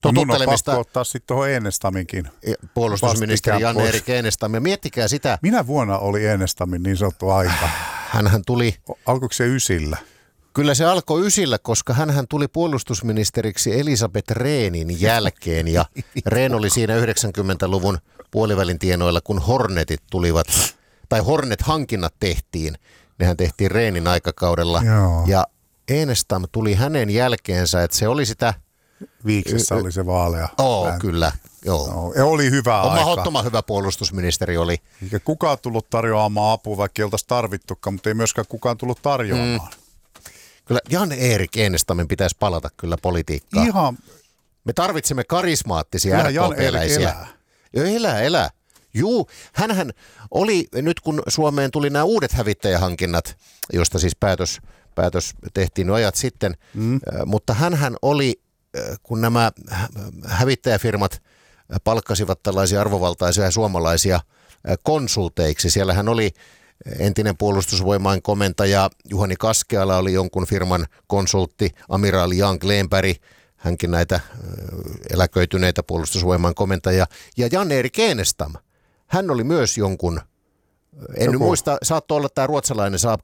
totuttelemista. Mun on pakko ottaa sitten tuohon Enestaminkin. Puolustusministeri Jan-Erik Enestam. Ja miettikää sitä. Minä vuonna oli Enestamin niin sanottu aika? Hänhän tuli... Alkoiko se 9? Kyllä se alkoi 9, koska hänhän tuli puolustusministeriksi Elisabeth Rehnin jälkeen. Ja Rehn oli siinä 90-luvun puolivälin tienoilla, kun Hornetit tulivat, tai Hornet-hankinnat tehtiin. Nehän tehtiin Rehnin aikakaudella. Joo. Ja Enestam tuli hänen jälkeensä, että se oli sitä... Viiksessä oli se vaalea. Kyllä. Joo. Ja oli hyvä aika. Mahdottoman hyvä puolustusministeri oli. Eikä kukaan tullut tarjoamaan apua, vaikka ei oltaisi tarvittukaan, mutta ei myöskään kukaan tullut tarjoamaan. Kyllä Jan-Erik Enestamin pitäisi palata kyllä politiikkaan. Ihan. Me tarvitsemme karismaattisia RKP-läisiä. Elää. Juu, hänhän oli, nyt kun Suomeen tuli nämä uudet hävittäjähankinnat, josta siis päätös tehtiin jo ajat sitten, mutta hänhän oli, kun nämä hävittäjäfirmat palkkasivat tällaisia arvovaltaisia suomalaisia konsulteiksi, siellähän oli entinen puolustusvoimain komentaja Juhani Kaskeala oli jonkun firman konsultti, amiraali Jan Glenberg, hänkin näitä eläköityneitä puolustusvoimain komentajia, ja Jan-Erik Enestam, hän oli myös jonkun, en muista, saattoi olla tämä ruotsalainen Saab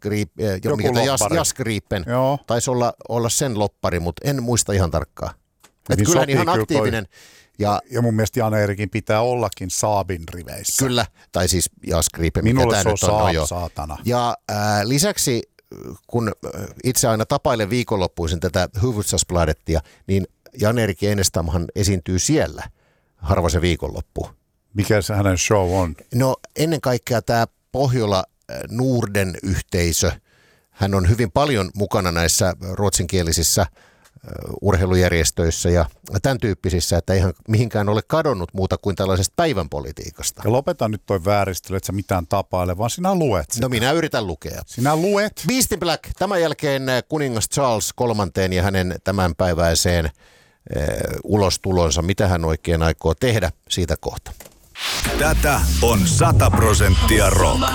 Jas Gripen, taisi olla sen loppari, mutta en muista ihan tarkkaan. Että kyllähän ihan aktiivinen. Ja mun mielestä Jan-Erikin pitää ollakin Saabin riveissä. Kyllä, tai siis Jas Gripen. Minulle se on Saab, saatana. Ja lisäksi, kun itse aina tapailen viikonloppuisin tätä Hufvudstadsbladettia, niin Jan-Erik Enestamhan esiintyy siellä harva se viikonloppu. Mikä se hänen show on? No ennen kaikkea tämä Pohjola Norden yhteisö. Hän on hyvin paljon mukana näissä ruotsinkielisissä urheilujärjestöissä ja tämän tyyppisissä, että eihän mihinkään ole kadonnut muuta kuin tällaisesta päivänpolitiikasta. Ja lopeta nyt toi vääristely, että sä mitään tapaile, vaan sinä luet sitä. No minä yritän lukea. Sinä luet. Beast in Black. Tämän jälkeen kuningas Charles III ja hänen tämänpäiväiseen ulostulonsa. Mitä hän oikein aikoo tehdä siitä kohta. Tätä on 100% rock.